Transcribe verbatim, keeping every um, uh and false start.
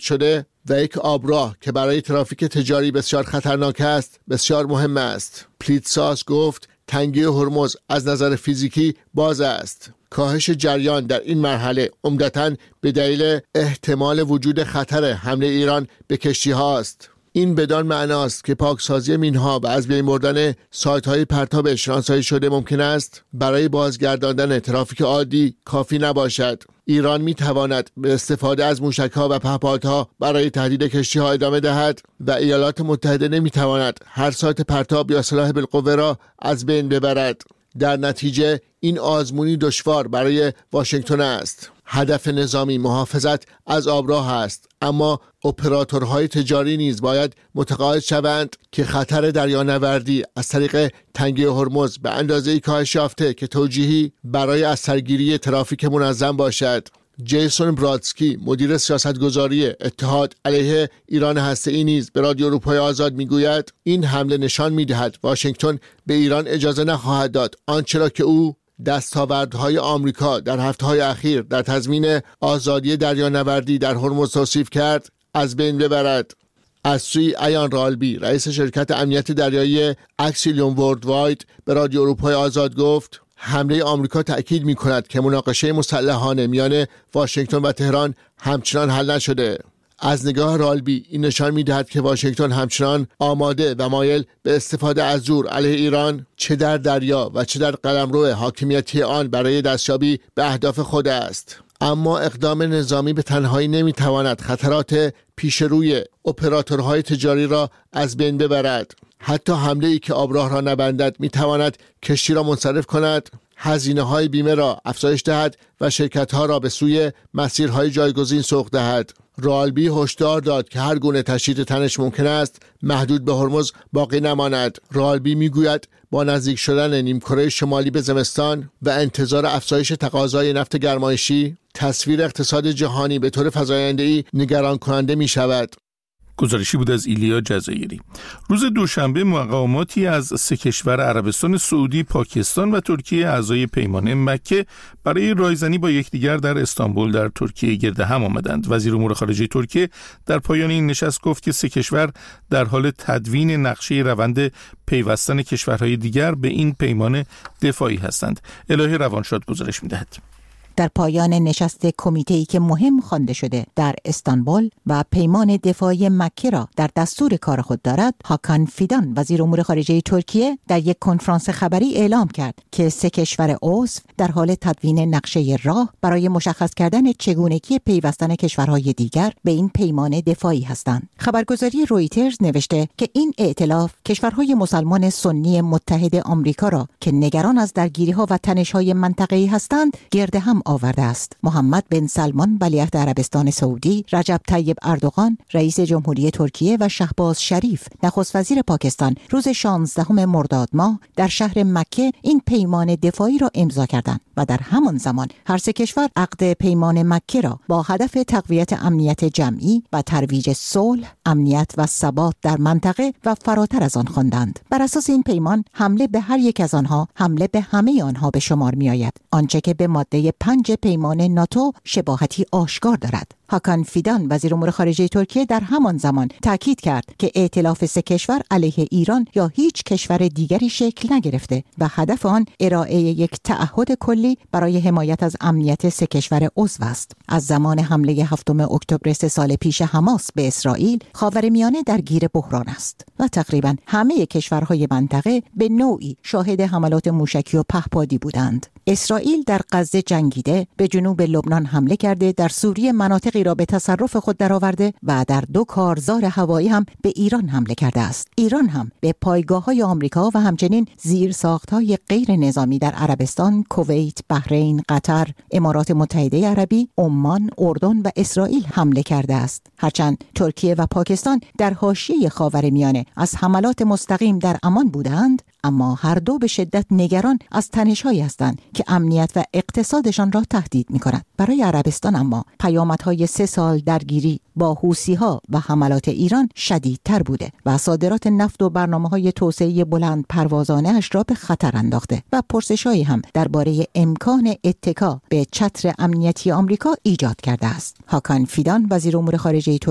شده و یک آبراه که برای ترافیک تجاری بسیار خطرناک است بسیار مهم است. پلیتساس گفت تنگی هرمز از نظر فیزیکی باز است. کاهش جریان در این مرحله عمدتاً به دلیل احتمال وجود خطر حمله ایران به کشتی هاست. این بدان معناست که پاکسازی مینها و از بین بردن سایت‌های پرتاب شناسایی شده ممکن است برای بازگرداندن ترافیک عادی کافی نباشد. ایران می‌تواند به استفاده از موشک‌ها و پهپادها برای تهدید کشتی‌ها ادامه دهد و ایالات متحده نمی‌تواند هر سایت پرتاب یا سلاح بالقوه را از بین ببرد. در نتیجه این آزمونی دشوار برای واشنگتن است. هدف نظامی محافظت از آبراه است، اما اپراتورهای تجاری نیز باید متقاعد شوند که خطر دریانوردی از طریق تنگی هرمز به اندازه‌ای کاهش یافته که توجیهی برای از سرگیری ترافیک منظم باشد. جیسون برادسکی مدیر سیاستگذاری اتحاد علیه ایران هسته‌ای نیز به رادیو اروپای آزاد میگوید این حمله نشان می‌دهد واشنگتن به ایران اجازه نخواهد داد آنچه را که او دستاوردهای آمریکا در هفته‌های اخیر در تضمین آزادی دریانوردی در هرمز توصیف کرد از بین ببرد. از سوی ایان رالبی رئیس شرکت امنیت دریایی اکسیلیوم وردواید به رادیو اروپای آزاد گفت حمله آمریکا تأکید می‌کند که مناقشه مسلحانه میان واشنگتن و تهران همچنان حل نشده. از نگاه رالبی این نشان می‌دهد که واشنگتن همچنان آماده و مایل به استفاده از زور علیه ایران چه در دریا و چه در قلمرو حاکمیتی آن برای دستیابی به اهداف خود است. اما اقدام نظامی به تنهایی نمی‌تواند خطرات پیش روی اپراتورهای تجاری را از بین ببرد. حتی حمله‌ای که آبراه را نبندد می‌تواند کشتی را منصرف کند، هزینه‌های بیمه را افزایش دهد و شرکت‌ها را به سوی مسیرهای جایگزین سوق دهد. رالبی هشدار داد که هر گونه تشدید تنش ممکن است محدود به هرمز باقی نماند. رالبی میگوید با نزدیک شدن نیمکره شمالی به زمستان و انتظار افزایش تقاضای نفت گرمایشی، تصویر اقتصاد جهانی به طور فزاینده‌ای نگران کننده می شود. گزارشی بود از ایلیا جزایری. روز دوشنبه مقاماتی از سه کشور عربستان سعودی، پاکستان و ترکیه اعضای پیمان مکه برای رایزنی با یکدیگر در استانبول در ترکیه گرد هم آمدند. وزیر امور خارجه ترکیه در پایان این نشست گفت که سه کشور در حال تدوین نقشه روند پیوستن کشورهای دیگر به این پیمان دفاعی هستند. الهه روانشاد گزارش می‌دهد. در پایان نشست کمیته‌ای که مهم خوانده شده در استانبول و پیمان دفاعی مکه را در دستور کار خود دارد، هاکان فیدان وزیر امور خارجه ترکیه در یک کنفرانس خبری اعلام کرد که سه کشور عضو در حال تدوین نقشه راه برای مشخص کردن چگونگی پیوستن کشورهای دیگر به این پیمان دفاعی هستند. خبرگزاری رویترز نوشته که این ائتلاف کشورهای مسلمان سنی متحد آمریکا را که نگران از درگیری‌ها و تنش‌های منطقه‌ای هستند گرد هم آورده است. محمد بن سلمان ولیعهد عربستان سعودی، رجب طیب اردوغان رئیس جمهوری ترکیه و شهباز شریف نخست وزیر پاکستان روز شانزدهم مرداد ماه در شهر مکه این پیمان دفاعی را امضا کردند و در همان زمان هر سه کشور عقد پیمان مکه را با هدف تقویت امنیت جمعی و ترویج صلح، امنیت و ثبات در منطقه و فراتر از آن خواندند. بر اساس این پیمان حمله به هر یک از آنها حمله به همه آنها به شمار می آید، آنچه که به ماده پنج پیمان ناتو شباهتی آشکار دارد. هاکان فیدان وزیر امور خارجه ترکیه در همان زمان تاکید کرد که ائتلاف سه کشور علیه ایران یا هیچ کشور دیگری شکل نگرفته و هدف آن ارائه یک تعهد کلی برای حمایت از امنیت سه کشور عضو است. از زمان حمله هفتم اکتبر سه سال پیش حماس به اسرائیل، خاورمیانه درگیر بحران است و تقریبا همه کشورهای منطقه به نوعی شاهد حملات موشکی و پهپادی بودند. اسرائیل در غزه جنگیده، به جنوب لبنان حمله کرده، در سوریه مناطقی را به تصرف خود درآورده و در دو کارزار هوایی هم به ایران حمله کرده است. ایران هم به پایگاه‌های آمریکا و همچنین زیرساخت‌های غیر نظامی در عربستان، کویت، بحرین، قطر، امارات متحده عربی، عمان، اردن و اسرائیل حمله کرده است. هرچند ترکیه و پاکستان در حاشیه خاورمیانه از حملات مستقیم در امان بودند، اما هر دو به شدت نگران از تنش‌هایی هستند که امنیت و اقتصادشان را تهدید می‌کند. برای عربستان اما پیامدهای سه سال درگیری با حوثی‌ها و حملات ایران شدیدتر بوده و صادرات نفت و برنامه‌های توسعه بلند پروازانه اش را به خطر انداخته و پرسش‌هایی هم درباره امکان اتکا به چتر امنیتی آمریکا ایجاد کرده است. هاکان فیدان وزیر امور خارجه